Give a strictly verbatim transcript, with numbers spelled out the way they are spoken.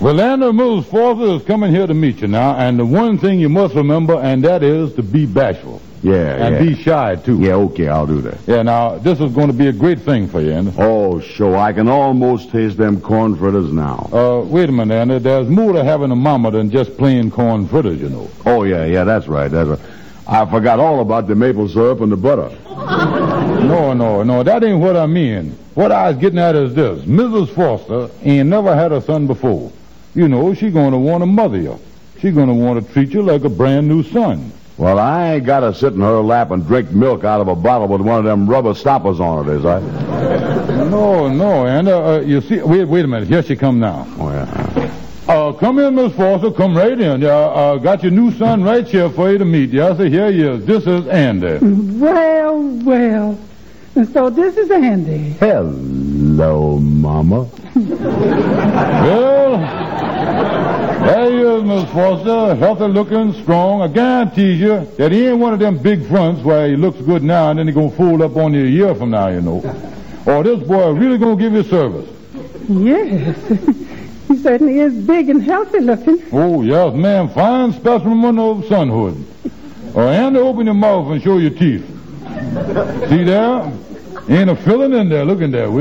Well, Anna, Missus Foster is coming here to meet you now, and the one thing you must remember, and that is to be bashful. Yeah, And yeah. be shy, too. Yeah, okay, I'll do that. Yeah, now, this is going to be a great thing for you, Anna. Oh, sure, I can almost taste them corn fritters now. Uh, wait a minute, Anna. There's more to having a mama than just plain corn fritters, you know. Oh, yeah, yeah, that's right, that's right. I forgot all about the maple syrup and the butter. No, no, no, that ain't what I mean. What I was getting at is this. Missus Foster ain't never had a son before. You know, she going to want to mother you. She going to want to treat you like a brand new son. Well, I ain't got to sit in her lap and drink milk out of a bottle with one of them rubber stoppers on it, is I? No, no, Anna. Uh, you see, wait, wait a minute. Here she come now. Oh, yeah. Uh, come in, Miss Foster. Come right in. Uh, uh, got your new son right here for you to meet. Yeah, so here he is. This is Andy. Well, well. And so this is Andy. Hello, Mama. Well, there he is, Miss Foster. Healthy looking, strong. I guarantee you that he ain't one of them big fronts where he looks good now and then he gonna fold up on you a year from now, you know. Or this boy really gonna give you service. Yes. He certainly is big and healthy looking. Oh, yes, ma'am. Fine specimen of sonhood. Oh, Andy, open your mouth and show your teeth. See there? Ain't a filling in there. Look in there.